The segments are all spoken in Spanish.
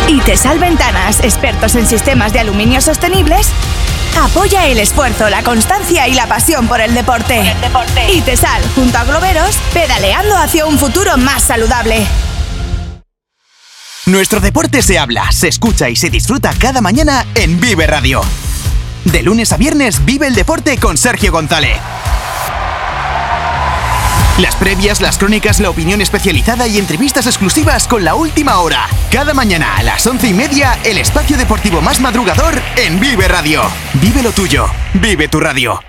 Itesal Ventanas, expertos en sistemas de aluminio sostenibles, apoya el esfuerzo, la constancia y la pasión por el deporte. Itesal, junto a Globeros, pedaleando hacia un futuro más saludable. Nuestro deporte se habla, se escucha y se disfruta cada mañana en Vive Radio. De lunes a viernes vive el deporte con Sergio González. Las previas, las crónicas, la opinión especializada y entrevistas exclusivas con La Última Hora. Cada mañana a las 11:30, el espacio deportivo más madrugador en Vive Radio. Vive lo tuyo. Vive tu radio.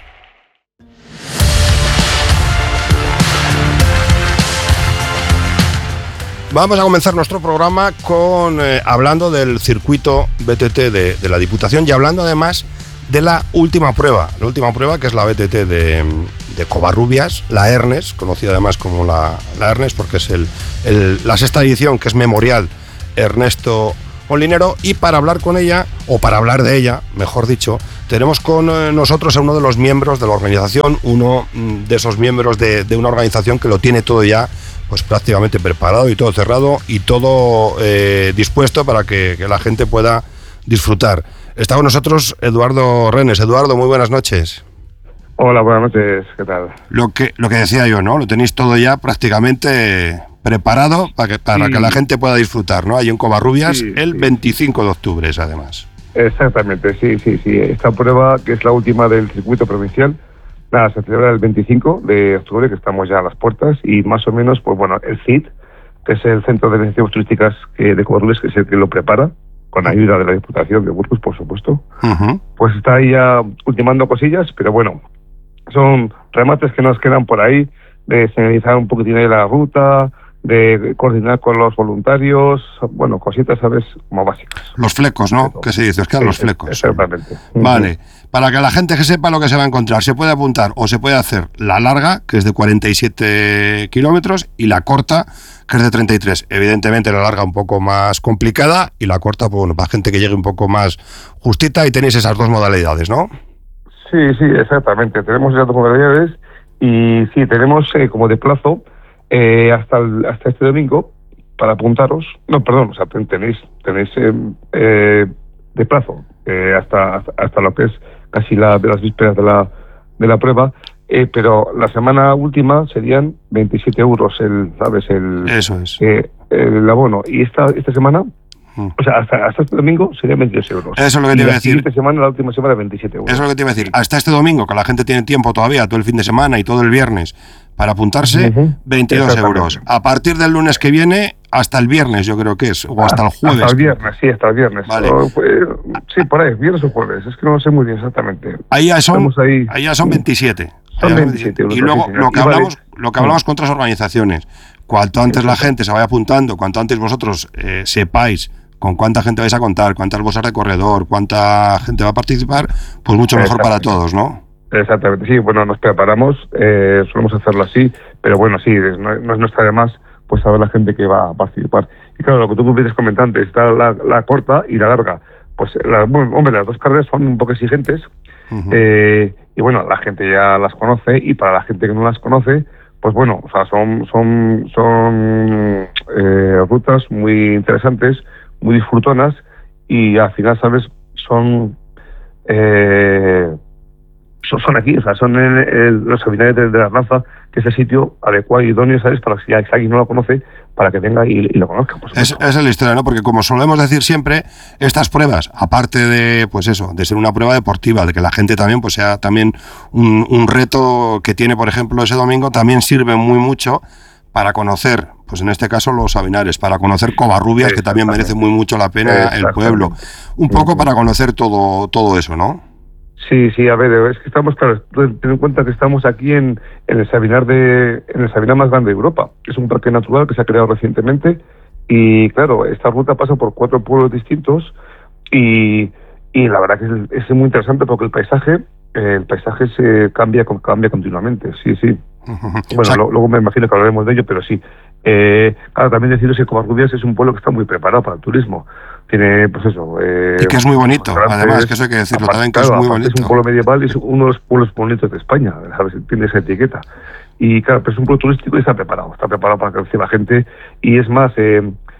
Vamos a comenzar nuestro programa con hablando del circuito BTT de la Diputación y hablando además de la última prueba que es la BTT de Covarrubias, la Ernest, conocida además como la Ernest porque es la sexta edición, que es memorial Ernesto Molinero. Y para hablar con ella, o para hablar de ella, mejor dicho, tenemos con nosotros a uno de los miembros de la organización, uno de esos miembros de una organización que lo tiene todo ya pues prácticamente preparado y todo cerrado y todo dispuesto para que la gente pueda disfrutar. Está con nosotros Eduardo Renes. Eduardo, muy buenas noches. Hola, buenas noches, ¿qué tal? Lo que decía yo, ¿no? Lo tenéis todo ya prácticamente preparado para que la gente pueda disfrutar, ¿no? Ahí en Covarrubias, el 25 de octubre es además. Exactamente, sí. Esta prueba, que es la última del circuito provincial, se celebra el 25 de octubre, que estamos ya a las puertas, y más o menos, pues bueno, el CIT, que es el Centro de Iniciativas Turísticas de Covarrubias, que es el que lo prepara, con ayuda de la Diputación de Burgos, por supuesto, pues está ahí ya ultimando cosillas, pero bueno, son remates que nos quedan por ahí, de señalizar un poquitín de la ruta, de coordinar con los voluntarios, bueno, cositas, ¿sabes?, como básicas. Los flecos, ¿no? ¿Qué se dice? Es que los flecos. Exactamente. Vale. Para que la gente que sepa lo que se va a encontrar, se puede apuntar o se puede hacer la larga, que es de 47 kilómetros, y la corta, que es de 33. Evidentemente la larga un poco más complicada y la corta, pues bueno, para gente que llegue un poco más justita, y tenéis esas dos modalidades, ¿no? Sí, exactamente. Tenemos esas dos modalidades y sí, tenemos como de plazo hasta este domingo para apuntaros. No, perdón, o sea, tenéis de plazo hasta lo que es casi de las vísperas de la prueba, pero la semana última serían 27 euros Eso es. el abono, y esta semana, o sea, hasta este domingo serían 22 euros. Eso es lo que te iba a decir. La última semana 27 euros. Eso es lo que te iba a decir. Hasta este domingo, que la gente tiene tiempo todavía, todo el fin de semana y todo el viernes, para apuntarse, 22 euros. A partir del lunes que viene, hasta el viernes, yo creo que es, o hasta el jueves. Hasta el viernes. Vale. Sí, por ahí, viernes o jueves, es que no lo sé muy bien exactamente. Ahí ya son 27. Son 27 euros. Y luego, lo que hablamos con otras organizaciones, cuanto antes la gente se vaya apuntando, cuanto antes vosotros sepáis con cuánta gente vais a contar, cuántas bolsas de corredor, cuánta gente va a participar, pues mucho mejor para todos, ¿no? Exactamente, sí, bueno, nos preparamos, solemos hacerlo así, pero bueno, sí, no es nuestra de más, pues saber la gente que va a participar. Y claro, lo que tú vienes comentando, está la corta y la larga. Pues, las dos carreras son un poco exigentes, y bueno, la gente ya las conoce, y para la gente que no las conoce, pues bueno, o sea, son rutas muy interesantes, muy disfrutonas, y al final, ¿sabes?, son aquí, o sea, son los Seminarios de la Raza, que es el sitio adecuado y idóneo, ¿sabes?, para que si alguien no lo conoce, para que venga y lo conozca. Esa es la historia, ¿no? Porque como solemos decir siempre, estas pruebas, aparte de, pues eso, de ser una prueba deportiva, de que la gente también, pues sea también un reto que tiene, por ejemplo, ese domingo, también sirve muy mucho para conocer, pues en este caso los Sabinares, para conocer Covarrubias, que también merece muy mucho la pena el pueblo. Un poco para conocer todo eso, ¿no? Sí, a ver, es que estamos, claro, ten en cuenta que estamos aquí en el Sabinar más grande de Europa. Es un parque natural que se ha creado recientemente, y claro, esta ruta pasa por 4 pueblos distintos, y la verdad que es muy interesante porque el paisaje se cambia continuamente, sí. Bueno, o sea, luego me imagino que hablaremos de ello, pero sí. Claro, también deciros que Covarrubias es un pueblo que está muy preparado para el turismo. Tiene, pues eso... y que es muy bonito, además, que eso hay que decirlo también, que es muy bonito. Es un pueblo medieval y es uno de los pueblos bonitos de España, ¿sabes? Tiene esa etiqueta. Y claro, pero es un pueblo turístico y está preparado para que reciba gente. Y es más,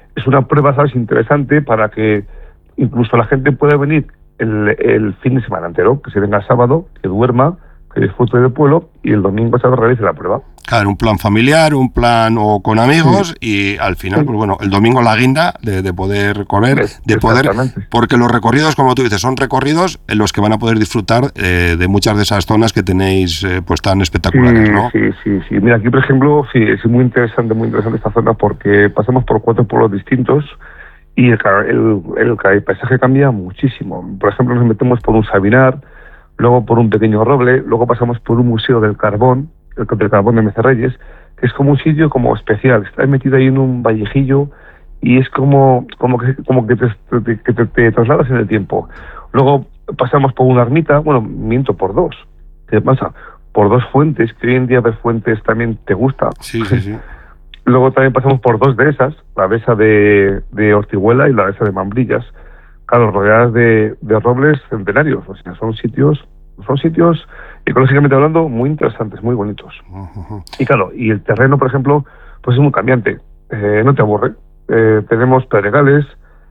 es una prueba, ¿sabes?, interesante para que incluso la gente pueda venir el fin de semana entero, que se venga el sábado, que duerma, que disfrute del pueblo y el domingo se realice la prueba. Claro, un plan familiar, un plan o con amigos y al final, pues bueno, el domingo la guinda de poder correr, de poder, porque los recorridos, como tú dices, son recorridos en los que van a poder disfrutar de muchas de esas zonas que tenéis pues tan espectaculares, ¿no? Sí. Mira, aquí por ejemplo, sí, es muy interesante esta zona porque pasamos por 4 pueblos distintos y el paisaje cambia muchísimo. Por ejemplo, nos metemos por un sabinar, luego por un pequeño roble, luego pasamos por un museo del carbón de Mecerreyes, que es como un sitio como especial. Está metido ahí en un vallejillo y es como que te trasladas en el tiempo. Luego pasamos por una ermita, por 2. ¿Qué pasa? Por 2 fuentes, que hoy en día ver fuentes también te gusta. Sí. Luego también pasamos por 2 dehesas, la dehesa de Ortiguela y la dehesa de Mambrillas, claro, rodeadas de robles centenarios. O sea, son sitios ecológicamente hablando muy interesantes, muy bonitos. Y claro, y el terreno, por ejemplo, pues es muy cambiante, no te aburre. Tenemos pedregales,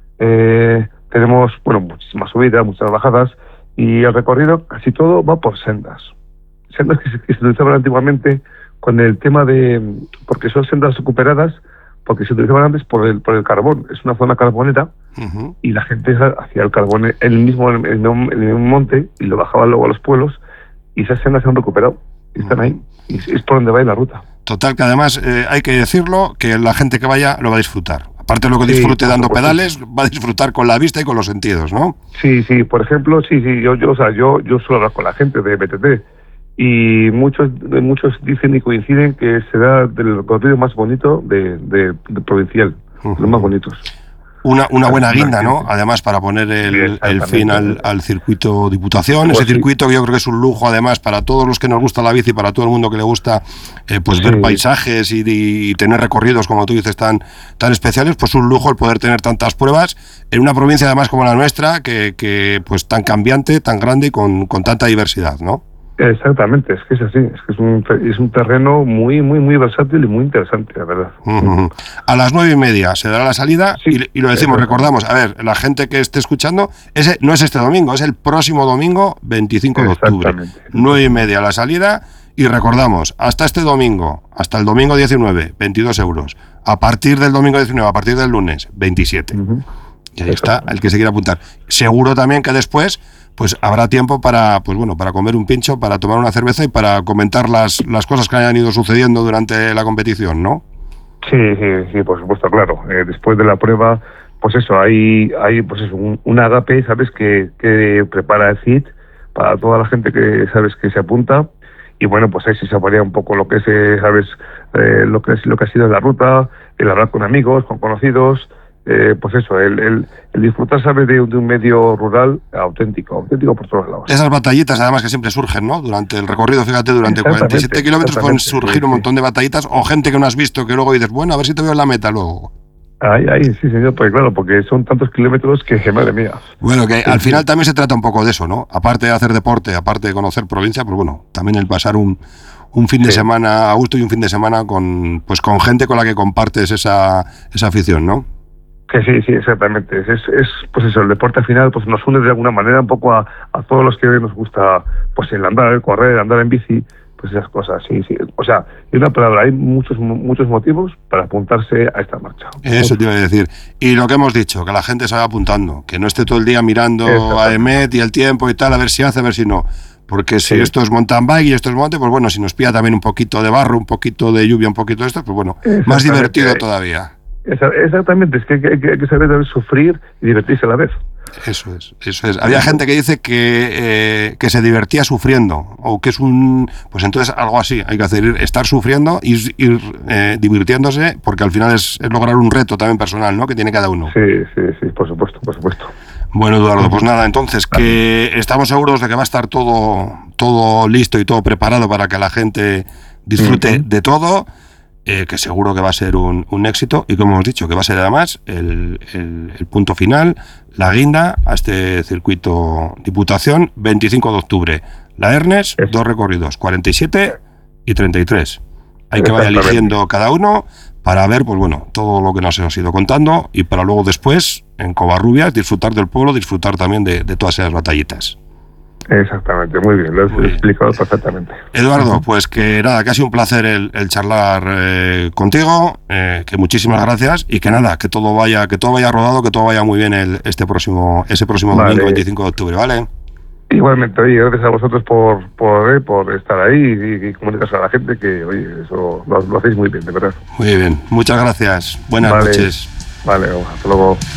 tenemos muchísimas subidas, muchas bajadas, y el recorrido casi todo va por sendas que se utilizaban antiguamente con el tema porque son sendas recuperadas, porque se utilizaban antes por el carbón. Es una zona carbonera y la gente hacía el carbón en el mismo monte y lo bajaba luego a los pueblos y esas sendas se han recuperado y están ahí. Y es por donde va la ruta. Total, que además hay que decirlo, que la gente que vaya lo va a disfrutar. Aparte de lo que disfrute dando pedales, va a disfrutar con la vista y con los sentidos, ¿no? Sí, por ejemplo, yo suelo hablar con la gente de BTT y muchos dicen y coinciden que será del recorrido más bonito de provincial, los más bonitos. Una buena guinda, ¿no? Además, para poner el fin al circuito Diputación, ese circuito que yo creo que es un lujo, además, para todos los que nos gusta la bici, para todo el mundo que le gusta ver paisajes y tener recorridos, como tú dices, tan especiales, pues un lujo el poder tener tantas pruebas en una provincia, además, como la nuestra, que pues tan cambiante, tan grande y con tanta diversidad, ¿no? Exactamente, es que es así, es un terreno muy, muy, muy versátil y muy interesante, la verdad. A las 9:30 se dará la salida y lo decimos, recordamos, a ver, la gente que esté escuchando, ese no es este domingo, es el próximo domingo, 25 de octubre, 9:30 la salida, y recordamos, hasta este domingo, hasta el domingo 19, 22 euros, a partir del domingo 19, a partir del lunes, 27. Y ahí está, el que se quiera apuntar. Seguro también que después pues habrá tiempo para comer un pincho, para tomar una cerveza y para comentar las cosas que hayan ido sucediendo durante la competición, ¿no? Sí, por supuesto, claro. Después de la prueba, pues eso, hay pues eso, un agape, ¿sabes?, que prepara el CIT para toda la gente que, ¿sabes?, que se apunta. Y bueno, pues ahí se saborea un poco lo que es, ¿sabes?, lo que ha sido la ruta, el hablar con amigos, con conocidos. Pues eso, el disfrutar, ¿sabes?, de un medio rural auténtico por todos lados. Esas batallitas, además, que siempre surgen, ¿no? Durante el recorrido, fíjate, durante 47 kilómetros pueden surgir un montón de batallitas, o gente que no has visto que luego dices, bueno, a ver si te veo en la meta luego. Sí, señor, pues claro, porque son tantos kilómetros que, madre mía. Bueno, que al final también se trata un poco de eso, ¿no? Aparte de hacer deporte, aparte de conocer provincia, pues bueno, también el pasar un fin de semana a gusto y un fin de semana con gente con la que compartes esa afición, ¿no? Que sí, exactamente. Es pues eso, el deporte al final pues nos une de alguna manera un poco a todos los que nos gusta pues el andar, el correr, el andar en bici, pues esas cosas, sí. O sea, y una palabra, hay muchos motivos para apuntarse a esta marcha. Eso te iba a decir. Y lo que hemos dicho, que la gente se vaya apuntando, que no esté todo el día mirando a EMET y el tiempo y tal, a ver si hace, a ver si no. Porque si esto es mountain bike y esto es monte, pues bueno, si nos pilla también un poquito de barro, un poquito de lluvia, un poquito de esto, pues bueno, más divertido todavía. Exactamente, es que hay que saber sufrir y divertirse a la vez. Eso es. Había gente que dice que se divertía sufriendo, o que es pues entonces algo así, hay que hacer, estar sufriendo y ir divirtiéndose, porque al final es lograr un reto también personal, ¿no?, que tiene cada uno. Sí, por supuesto. Bueno, Eduardo, pues nada, entonces, que estamos seguros de que va a estar todo listo y todo preparado para que la gente disfrute de todo. Que seguro que va a ser un éxito, y como hemos dicho, que va a ser además el punto final, la guinda a este circuito Diputación, 25 de octubre. La Ernest, 2 recorridos, 47 y 33. Hay que vaya eligiendo cada uno para ver, pues bueno, todo lo que nos hemos ido contando y para luego después, en Covarrubias, disfrutar del pueblo, disfrutar también de todas esas batallitas. Exactamente, muy bien, lo has explicado perfectamente. Eduardo, pues que nada, que ha sido un placer el charlar contigo, que muchísimas gracias y que nada, que todo vaya rodado, que todo vaya muy bien ese próximo domingo 25 de octubre, ¿vale? Igualmente, oye, gracias a vosotros por estar ahí y comunicarse a la gente, que oye, eso lo hacéis muy bien, de verdad. Muy bien, muchas gracias, buenas noches. Vale, hasta luego.